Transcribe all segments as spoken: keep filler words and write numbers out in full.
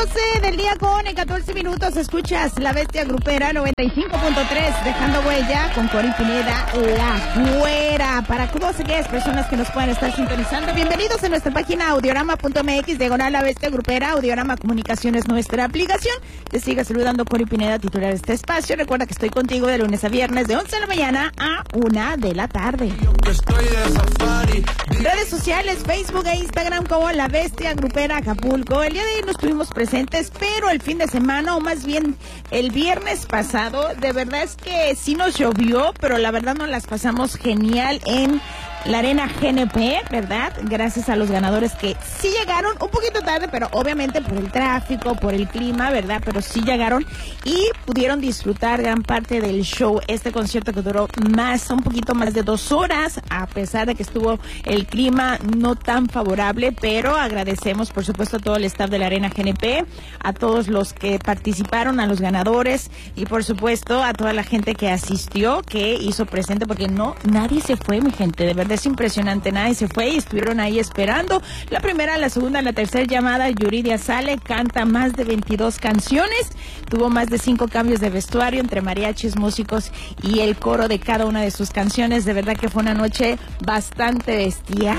doce del día con catorce minutos. Escuchas La Bestia Grupera noventa y cinco punto tres, dejando huella con Cori Pineda, La Güera. Para todas aquellas personas que nos puedan estar sintonizando, bienvenidos a nuestra página audiorama punto m x, diagonal La Bestia Grupera. Audiorama Comunicaciones, nuestra aplicación. Te sigue saludando Cori Pineda, titular de este espacio. Recuerda que estoy contigo de lunes a viernes, de once de la mañana a una de la tarde. Redes sociales, Facebook e Instagram como La Bestia Grupera Acapulco. El día de hoy no estuvimos presentes, pero el fin de semana, o más bien el viernes pasado, de verdad es que sí nos llovió, pero la verdad nos las pasamos genial en la Arena G N P, ¿verdad? Gracias a los ganadores que sí llegaron un poquito tarde, pero obviamente por el tráfico, por el clima, ¿verdad? Pero sí llegaron y pudieron disfrutar gran parte del show. Este concierto que duró más, un poquito más de dos horas, a pesar de que estuvo el clima no tan favorable, pero agradecemos, por supuesto, a todo el staff de la Arena G N P, a todos los que participaron, a los ganadores y, por supuesto, a toda la gente que asistió, que hizo presente, porque no, nadie se fue, mi gente, de verdad. Es impresionante, nadie se fue y estuvieron ahí esperando. La primera, la segunda, la tercera llamada, Yuridia sale, canta más de veintidós canciones, tuvo más de cinco cambios de vestuario entre mariachis, músicos y el coro de cada una de sus canciones. De verdad que fue una noche bastante bestial.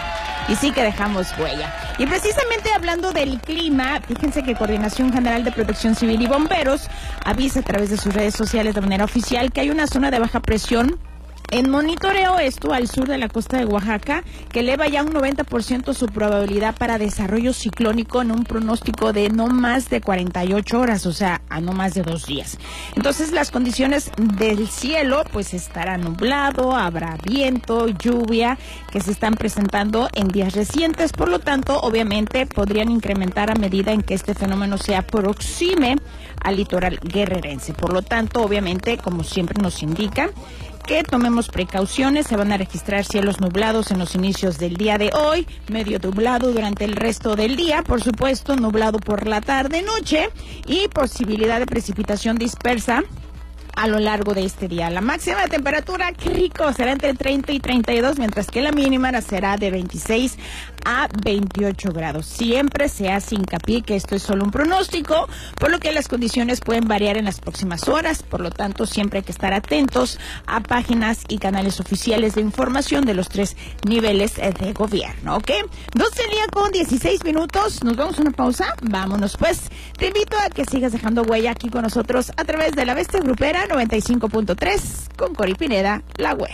Y sí que dejamos huella. Y precisamente hablando del clima, fíjense que Coordinación General de Protección Civil y Bomberos avisa a través de sus redes sociales de manera oficial que hay una zona de baja presión en monitoreo, esto al sur de la costa de Oaxaca, que eleva ya un noventa por ciento su probabilidad para desarrollo ciclónico en un pronóstico de no más de cuarenta y ocho horas, o sea, a no más de dos días. Entonces, las condiciones del cielo, pues estará nublado, habrá viento, lluvia, que se están presentando en días recientes. Por lo tanto, obviamente, podrían incrementar a medida en que este fenómeno se aproxime al litoral guerrerense. Por lo tanto, obviamente, como siempre nos indica, que tomemos precauciones. Se van a registrar cielos nublados en los inicios del día de hoy, medio nublado durante el resto del día, por supuesto, nublado por la tarde-noche y posibilidad de precipitación dispersa a lo largo de este día. La máxima temperatura, qué rico, será entre treinta y treinta y dos, mientras que la mínima será de veintiséis a veintiocho grados. Siempre se hace hincapié que esto es solo un pronóstico, por lo que las condiciones pueden variar en las próximas horas. Por lo tanto, siempre hay que estar atentos a páginas y canales oficiales de información de los tres niveles de gobierno, ¿ok? doce del día con dieciséis minutos. Nos vamos a una pausa. Vámonos, pues. Te invito a que sigas dejando huella aquí con nosotros a través de La Bestia Grupera noventa y cinco punto tres con Cori Pineda, La Güera.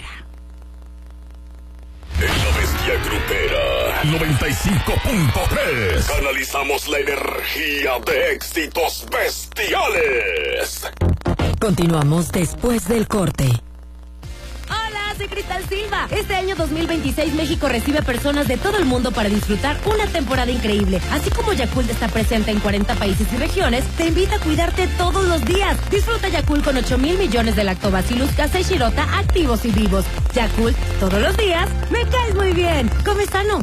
En La Bestia Grupera noventa y cinco punto tres canalizamos la energía de éxitos bestiales. Continuamos después del corte. Soy Cristal Silva. Este año dos mil veintiséis México recibe personas de todo el mundo para disfrutar una temporada increíble. Así como Yakult está presente en cuarenta países y regiones, te invita a cuidarte todos los días. Disfruta Yakult con ocho mil millones de lactobacillus casei shirota activos y vivos. Yakult, todos los días, me caes muy bien. Come sano.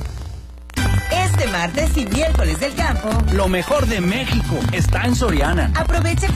Este martes y miércoles del campo, lo mejor de México está en Soriana. Aprovecha